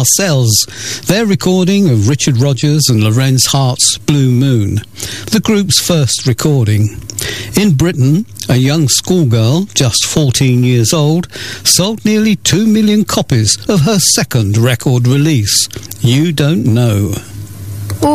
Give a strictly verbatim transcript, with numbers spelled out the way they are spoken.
Parcells, their recording of Richard Rodgers and Lorenz Hart's Blue Moon, the group's first recording. In Britain, a young schoolgirl, just fourteen years old, sold nearly two million copies of her second record release, You Don't Know.